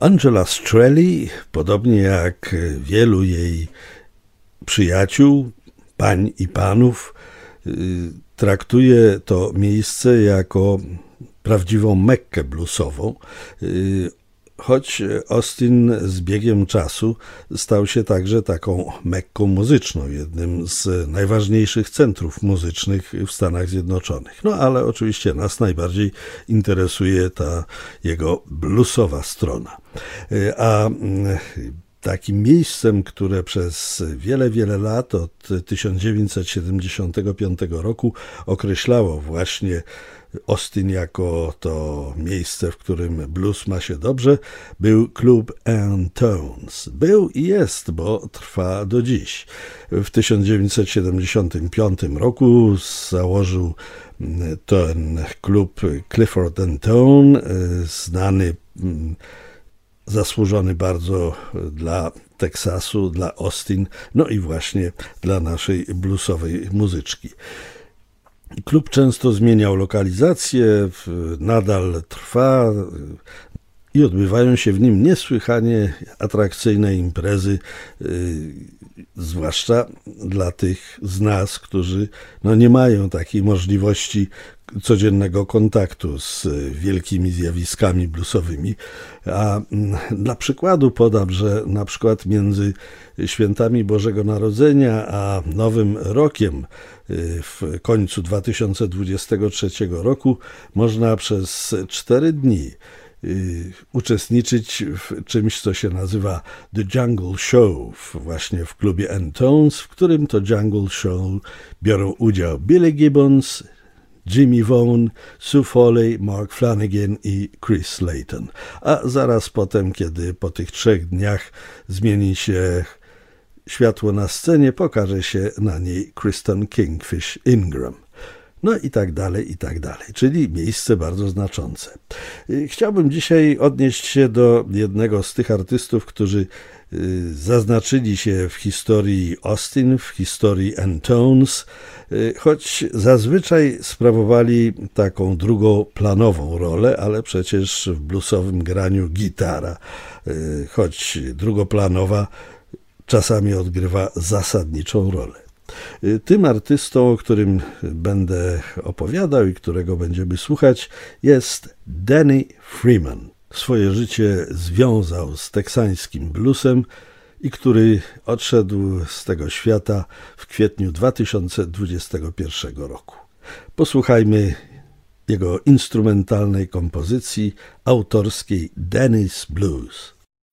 Angela Strelly, podobnie jak wielu jej przyjaciół, pań i panów, traktuje to miejsce jako prawdziwą Mekkę bluesową, choć Austin z biegiem czasu stał się także taką Mekką muzyczną, jednym z najważniejszych centrów muzycznych w Stanach Zjednoczonych. No ale oczywiście nas najbardziej interesuje ta jego bluesowa strona. A takim miejscem, które przez wiele lat, od 1975 roku określało właśnie Austin jako to miejsce, w którym blues ma się dobrze, był klub N-Tones. Był i jest, bo trwa do dziś. W 1975 roku założył ten klub Clifford N-Tone, znany, zasłużony bardzo dla Teksasu, dla Austin, no i właśnie dla naszej bluesowej muzyczki. Klub często zmieniał lokalizację, nadal trwa i odbywają się w nim niesłychanie atrakcyjne imprezy, zwłaszcza dla tych z nas, którzy nie mają takiej możliwości codziennego kontaktu z wielkimi zjawiskami bluesowymi. A dla przykładu podam, że na przykład między świętami Bożego Narodzenia a Nowym Rokiem w końcu 2023 roku można przez 4 dni uczestniczyć w czymś, co się nazywa The Jungle Show, właśnie w klubie N-Tones, w którym to Jungle Show biorą udział Billy Gibbons, Jimmy Vaughan, Sue Foley, Mark Flanagan i Chris Slayton. A zaraz potem, kiedy po tych 3 dniach zmieni się światło na scenie, pokaże się na niej Kristen Kingfish Ingram. No i tak dalej, czyli miejsce bardzo znaczące. Chciałbym dzisiaj odnieść się do jednego z tych artystów, którzy zaznaczyli się w historii Austin, w historii N-Tones, choć zazwyczaj sprawowali taką drugoplanową rolę, ale przecież w bluesowym graniu gitara, choć drugoplanowa, czasami odgrywa zasadniczą rolę. Tym artystą, o którym będę opowiadał i którego będziemy słuchać, jest Danny Freeman. Swoje życie związał z teksańskim bluesem i który odszedł z tego świata w kwietniu 2021 roku. Posłuchajmy jego instrumentalnej kompozycji autorskiej Danny's Blues.